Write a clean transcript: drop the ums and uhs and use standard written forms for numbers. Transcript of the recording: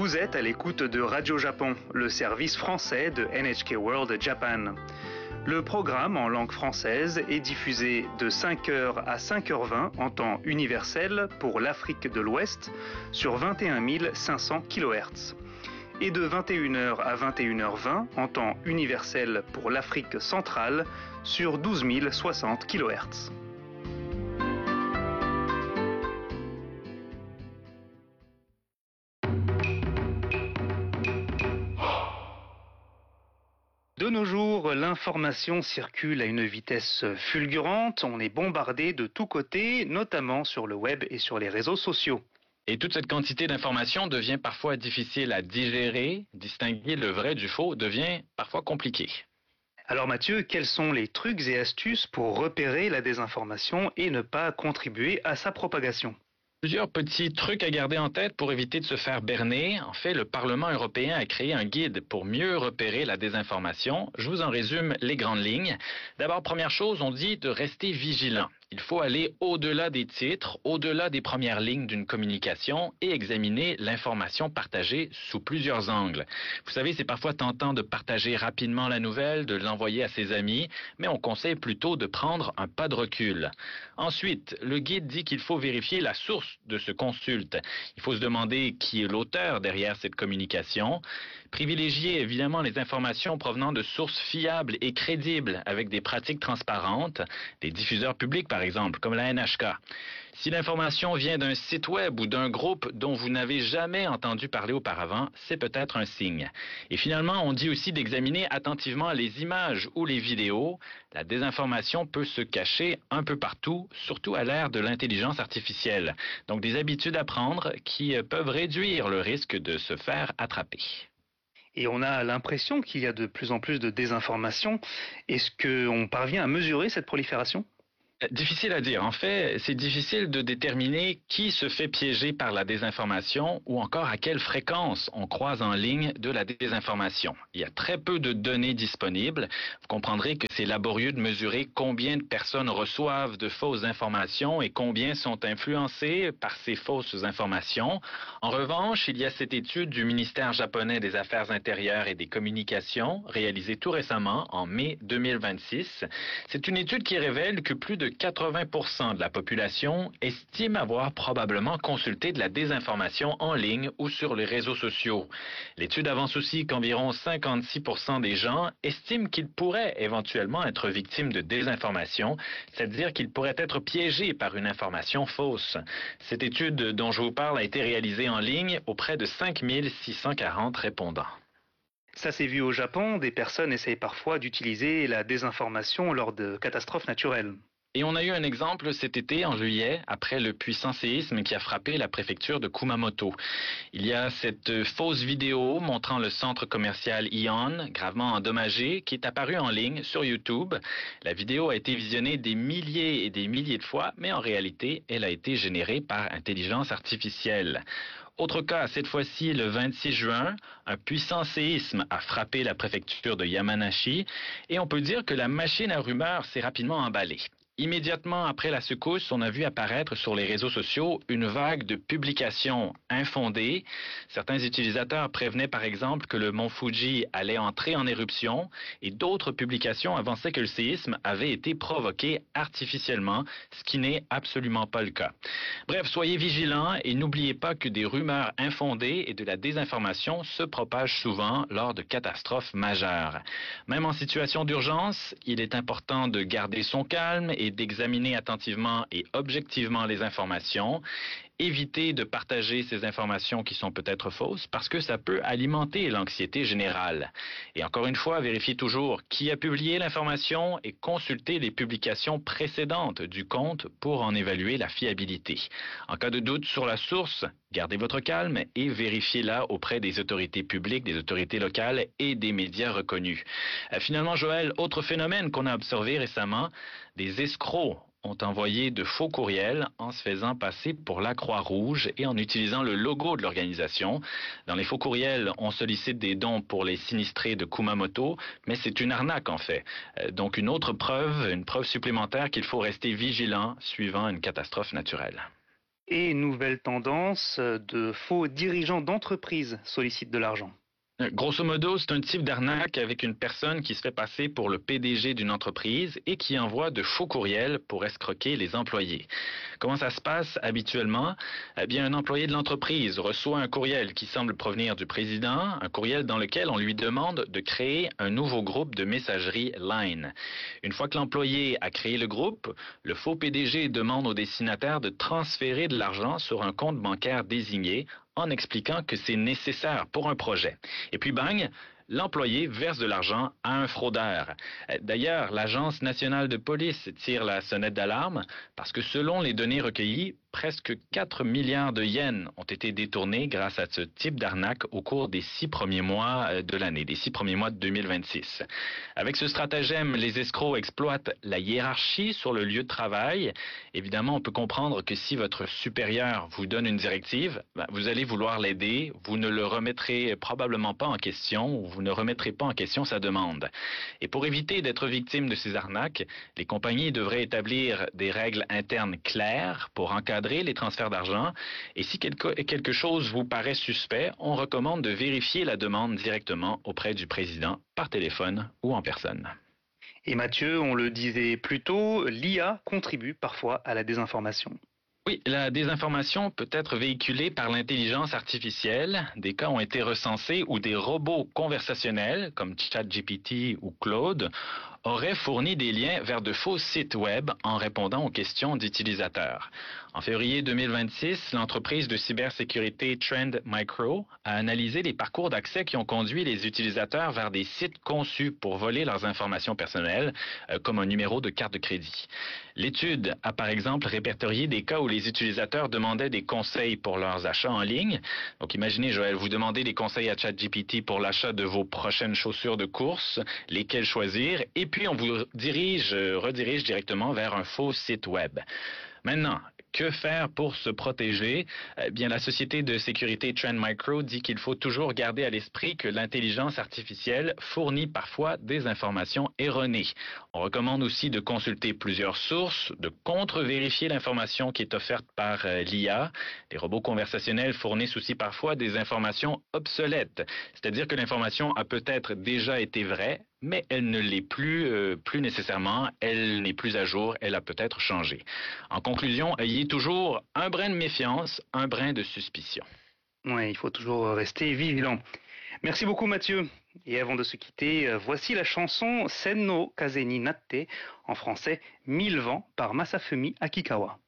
Vous êtes à l'écoute de Radio Japon, le service français de NHK World Japan. Le programme en langue française est diffusé de 5h à 5h20 en temps universel pour l'Afrique de l'Ouest sur 21 500 kHz et de 21h à 21h20 en temps universel pour l'Afrique centrale sur 12 060 kHz. De nos jours, l'information circule à une vitesse fulgurante, on est bombardé de tous côtés, notamment sur le web et sur les réseaux sociaux. Et toute cette quantité d'informations devient parfois difficile à digérer, distinguer le vrai du faux devient parfois compliqué. Alors Mathieu, quels sont les trucs et astuces pour repérer la désinformation et ne pas contribuer à sa propagation ? Plusieurs petits trucs à garder en tête pour éviter de se faire berner. En fait, le Parlement européen a créé un guide pour mieux repérer la désinformation. Je vous en résume les grandes lignes. D'abord, première chose, on dit de rester vigilant. Il faut aller au-delà des titres, au-delà des premières lignes d'une communication et examiner l'information partagée sous plusieurs angles. Vous savez, c'est parfois tentant de partager rapidement la nouvelle, de l'envoyer à ses amis, mais on conseille plutôt de prendre un pas de recul. Ensuite, le guide dit qu'il faut vérifier la source de ce consulte. Il faut se demander qui est l'auteur derrière cette communication. Privilégier évidemment les informations provenant de sources fiables et crédibles avec des pratiques transparentes, des diffuseurs publics par exemple, comme la NHK. Si l'information vient d'un site web ou d'un groupe dont vous n'avez jamais entendu parler auparavant, c'est peut-être un signe. Et finalement, on dit aussi d'examiner attentivement les images ou les vidéos. La désinformation peut se cacher un peu partout, surtout à l'ère de l'intelligence artificielle. Donc des habitudes à prendre qui peuvent réduire le risque de se faire attraper. Et on a l'impression qu'il y a de plus en plus de désinformation. Est-ce qu'on parvient à mesurer cette prolifération ? Difficile à dire. En fait, c'est difficile de déterminer qui se fait piéger par la désinformation ou encore à quelle fréquence on croise en ligne de la désinformation. Il y a très peu de données disponibles. Vous comprendrez que c'est laborieux de mesurer combien de personnes reçoivent de fausses informations et combien sont influencées par ces fausses informations. En revanche, il y a cette étude du ministère japonais des Affaires intérieures et des communications réalisée tout récemment en mai 2026. C'est une étude qui révèle que plus de 80% de la population estime avoir probablement consulté de la désinformation en ligne ou sur les réseaux sociaux. L'étude avance aussi qu'environ 56% des gens estiment qu'ils pourraient éventuellement être victimes de désinformation, c'est-à-dire qu'ils pourraient être piégés par une information fausse. Cette étude dont je vous parle a été réalisée en ligne auprès de 5640 répondants. Ça s'est vu au Japon, des personnes essayent parfois d'utiliser la désinformation lors de catastrophes naturelles. Et on a eu un exemple cet été, en juillet, après le puissant séisme qui a frappé la préfecture de Kumamoto. Il y a cette fausse vidéo montrant le centre commercial Ion, gravement endommagé, qui est apparue en ligne sur YouTube. La vidéo a été visionnée des milliers et des milliers de fois, mais en réalité, elle a été générée par intelligence artificielle. Autre cas, cette fois-ci, le 26 juin, un puissant séisme a frappé la préfecture de Yamanashi et on peut dire que la machine à rumeurs s'est rapidement emballée. Immédiatement après la secousse, on a vu apparaître sur les réseaux sociaux une vague de publications infondées. Certains utilisateurs prévenaient par exemple que le mont Fuji allait entrer en éruption et d'autres publications avançaient que le séisme avait été provoqué artificiellement, ce qui n'est absolument pas le cas. Bref, soyez vigilants et n'oubliez pas que des rumeurs infondées et de la désinformation se propagent souvent lors de catastrophes majeures. Même en situation d'urgence, il est important de garder son calme et d'examiner attentivement et objectivement les informations. Évitez de partager ces informations qui sont peut-être fausses parce que ça peut alimenter l'anxiété générale. Et encore une fois, vérifiez toujours qui a publié l'information et consultez les publications précédentes du compte pour en évaluer la fiabilité. En cas de doute sur la source, gardez votre calme et vérifiez-la auprès des autorités publiques, des autorités locales et des médias reconnus. Finalement, Joël, autre phénomène qu'on a observé récemment, des escrocs ont envoyé de faux courriels en se faisant passer pour la Croix-Rouge et en utilisant le logo de l'organisation. Dans les faux courriels, on sollicite des dons pour les sinistrés de Kumamoto, mais c'est une arnaque en fait. Donc une autre preuve, une preuve supplémentaire qu'il faut rester vigilant suivant une catastrophe naturelle. Et nouvelle tendance, de faux dirigeants d'entreprise sollicitent de l'argent. Grosso modo, c'est un type d'arnaque avec une personne qui se fait passer pour le PDG d'une entreprise et qui envoie de faux courriels pour escroquer les employés. Comment ça se passe habituellement? Eh bien, un employé de l'entreprise reçoit un courriel qui semble provenir du président, un courriel dans lequel on lui demande de créer un nouveau groupe de messagerie Line. Une fois que l'employé a créé le groupe, le faux PDG demande au destinataire de transférer de l'argent sur un compte bancaire désigné en expliquant que c'est nécessaire pour un projet. Et puis bang, l'employé verse de l'argent à un fraudeur. D'ailleurs, l'Agence nationale de police tire la sonnette d'alarme parce que selon les données recueillies, presque 4 milliards de yens ont été détournés grâce à ce type d'arnaque au cours des 6 premiers mois de l'année, des 6 premiers mois de 2026. Avec ce stratagème, les escrocs exploitent la hiérarchie sur le lieu de travail. Évidemment, on peut comprendre que si votre supérieur vous donne une directive, vous allez vouloir l'aider, vous ne le remettrez probablement pas en question ou vous ne remettrez pas en question sa demande. Et pour éviter d'être victime de ces arnaques, les compagnies devraient établir des règles internes claires pour encadrer les transferts d'argent. Et si quelque chose vous paraît suspect, on recommande de vérifier la demande directement auprès du président par téléphone ou en personne. Et Mathieu, on le disait plus tôt, l'IA contribue parfois à la désinformation. Oui, la désinformation peut être véhiculée par l'intelligence artificielle. Des cas ont été recensés où des robots conversationnels, comme ChatGPT ou Claude, auraient fourni des liens vers de faux sites web en répondant aux questions d'utilisateurs. En février 2026, l'entreprise de cybersécurité Trend Micro a analysé les parcours d'accès qui ont conduit les utilisateurs vers des sites conçus pour voler leurs informations personnelles, comme un numéro de carte de crédit. L'étude a par exemple répertorié des cas où les utilisateurs demandaient des conseils pour leurs achats en ligne. Donc imaginez, Joël, vous demandez des conseils à ChatGPT pour l'achat de vos prochaines chaussures de course, lesquelles choisir, et puis on vous redirige directement vers un faux site web. Maintenant, que faire pour se protéger? Eh bien, la société de sécurité Trend Micro dit qu'il faut toujours garder à l'esprit que l'intelligence artificielle fournit parfois des informations erronées. On recommande aussi de consulter plusieurs sources, de contre-vérifier l'information qui est offerte par l'IA. Les robots conversationnels fournissent aussi parfois des informations obsolètes, c'est-à-dire que l'information a peut-être déjà été vraie, mais elle ne l'est plus nécessairement, elle n'est plus à jour, elle a peut-être changé. En conclusion, ayez toujours un brin de méfiance, un brin de suspicion. Oui, il faut toujours rester vigilant. Merci beaucoup Mathieu. Et avant de se quitter, voici la chanson Senno Kazeni Natte, en français 1000 vents par Masafumi Akikawa.